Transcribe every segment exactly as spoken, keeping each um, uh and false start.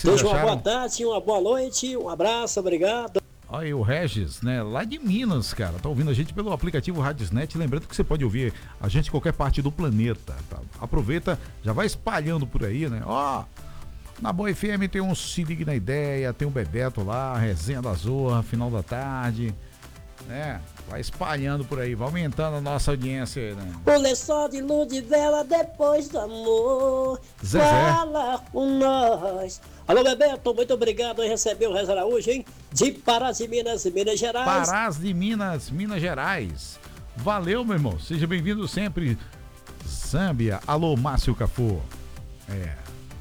que vocês Desejo uma acharam? boa tarde, uma boa noite, um abraço, obrigado. Olha aí o Regis, né? Lá de Minas, cara. Tá ouvindo a gente pelo aplicativo Radiosnet. Lembrando que você pode ouvir a gente em qualquer parte do planeta, tá? Aproveita, já vai espalhando por aí, né? Ó, na Boa F M tem um Se Ligue na Ideia, tem o Bebeto lá, Resenha da Zorra, final da tarde, né? Vai espalhando por aí, vai aumentando a nossa audiência, né? O lençol de luz de vela depois do amor. Zezé. Fala com nós. Alô, Bebeto, muito obrigado em receber o Reza Araújo, hein? De Parás de Minas, Minas Gerais. Parás de Minas, Minas Gerais. Valeu, meu irmão. Seja bem-vindo sempre. Zâmbia. Alô, Márcio Cafu. É.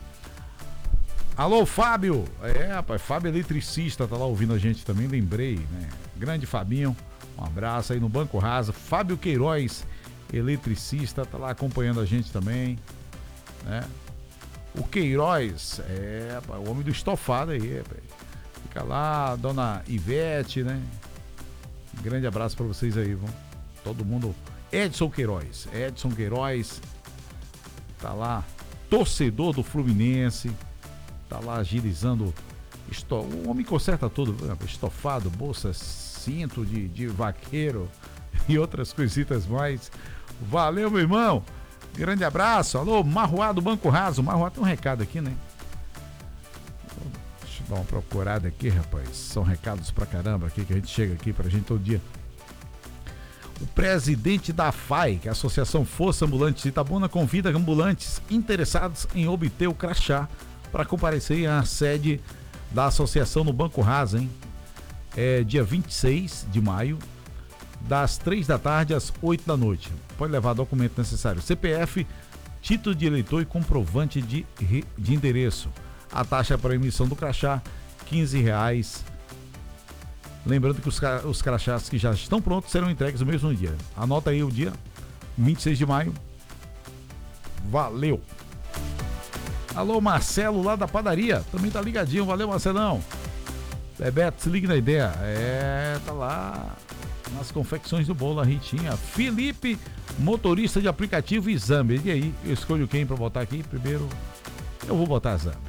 Alô, Fábio. É, rapaz, Fábio eletricista, tá lá ouvindo a gente também, lembrei, né? Grande Fabinho. Um abraço aí no Banco Rasa. Fábio Queiroz, eletricista, tá lá acompanhando a gente também, né? O Queiroz, é, rapaz, o homem do estofado aí, rapaz. Fica lá, dona Ivete, né? Um grande abraço pra vocês aí, vão. Todo mundo. Edson Queiroz, Edson Queiroz, tá lá, torcedor do Fluminense, tá lá agilizando. Esto... O homem conserta tudo, estofado, bolsas, cinto de, de vaqueiro e outras coisitas mais. Valeu, meu irmão. Grande abraço. Alô, Marruá do Banco Raso. Marruá tem um recado aqui, né? Deixa eu dar uma procurada aqui, rapaz. São recados pra caramba aqui que a gente chega aqui pra gente todo dia. O presidente da F A I, que é a Associação Força Ambulantes de Itabuna, convida ambulantes interessados em obter o crachá para comparecer à sede da associação no Banco Raso, hein? É dia vinte e seis de maio, das três da tarde às oito da noite. Pode levar documento necessário: C P F, título de eleitor e comprovante de, de endereço. A taxa para emissão do crachá, quinze reais. Lembrando que os, os crachás que já estão prontos serão entregues no mesmo dia. Anota aí o dia, vinte e seis de maio. Valeu! Alô, Marcelo, lá da padaria. Também tá ligadinho. Valeu, Marcelão. Bebeto, se liga na ideia. É, tá lá nas confecções do bolo, a Ritinha. Felipe, motorista de aplicativo e Zâmbia. E aí, eu escolho quem pra botar aqui? Primeiro, eu vou botar a Zâmbia.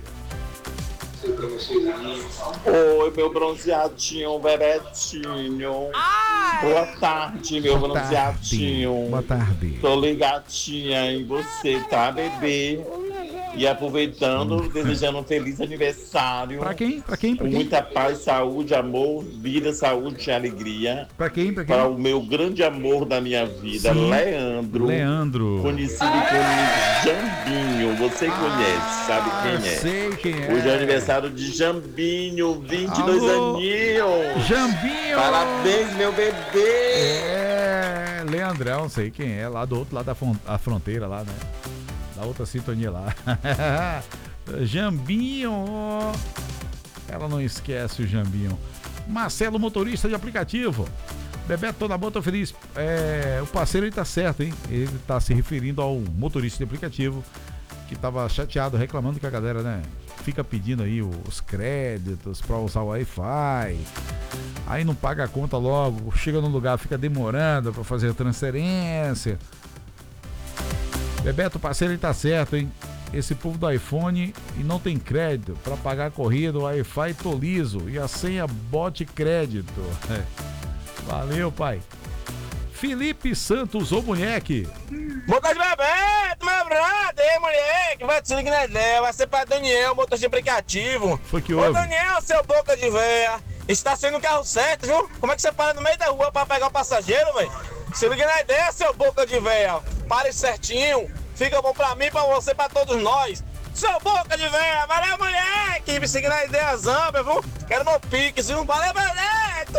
Oi, meu bronzeadinho, Bebetinho. Ai. Boa tarde, meu Boa bronzeadinho. Tarde. Boa tarde. Tô ligadinha em você, tá, bebê? E aproveitando, desejando um feliz aniversário. Pra quem? Pra quem? Pra com quem? muita paz, saúde, amor, vida, saúde e alegria. Pra quem? Pra quem? Para o meu grande amor da minha vida, Sim. Leandro. Leandro. Conhecido como Jambinho. Você conhece, sabe quem é? Sei quem é. Hoje é aniversário de Jambinho, vinte e dois Alô, aninhos. Jambinho! Parabéns, meu bebê! É, Leandrão, sei quem é, lá do outro lado da fron- a fronteira lá, né? Da outra sintonia lá. Jambinho! Ela não esquece o Jambinho. Marcelo, motorista de aplicativo. Bebeto, tô na boa, tô feliz. É, o parceiro ele tá certo, hein? Ele tá se referindo ao motorista de aplicativo que tava chateado, reclamando que a galera, né, fica pedindo aí os créditos pra usar o Wi-Fi. Aí não paga a conta logo, chega no lugar, fica demorando pra fazer a transferência. Bebeto, o parceiro ele tá certo, hein? Esse povo do iPhone e não tem crédito pra pagar a corrida, o Wi-Fi tô liso e a senha bote crédito. Valeu, pai. Felipe Santos, ô moleque. Boca de Bebeto, meu brother, ei, moleque, vai te ligar na ideia, vai ser pra Daniel, motorista de aplicativo. Foi que Ô, houve? Daniel, seu boca de véia, está sendo o carro certo, viu? Como é que você para no meio da rua pra pegar o passageiro, velho? Se liga na ideia, seu boca de véia, pare certinho, fica bom pra mim, pra você, pra todos nós. Seu boca de véia, valeu, moleque, me siga na ideia Zâmbia, viu? Quero no Pix, viu? Valeu, Bebeto!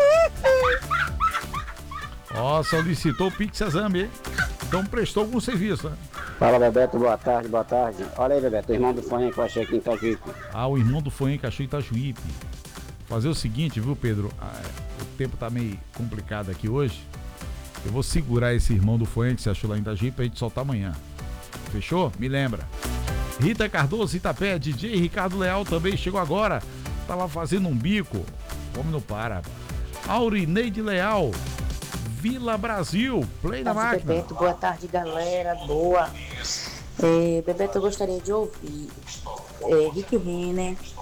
Ó, solicitou o Pix Zâmbia, hein? Então prestou algum serviço, né? Fala, Bebeto, boa tarde, boa tarde. Olha aí, Bebeto, o irmão do Fonha que eu achei aqui em Itajuípe. Ah, o irmão do Fonha que achou em Itajuípe. Fazer o seguinte, viu, Pedro? Ah, o tempo tá meio complicado aqui hoje. Eu vou segurar esse irmão do Fonha que você achou lá em Itajuípe pra gente soltar amanhã. Fechou? Me lembra. Rita Cardoso, Itapé, D J Ricardo Leal também chegou agora. Tava fazendo um bico. O homem não para. Aurineide Leal, Vila Brasil, play na máquina. Bebeto, boa tarde, galera, boa. É, Bebeto, eu gostaria de ouvir é, Rick Renner,